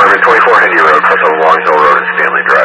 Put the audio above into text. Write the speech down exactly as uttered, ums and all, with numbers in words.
twenty-four Hindy Road, cross over Long Hill Road and Stanley Drive.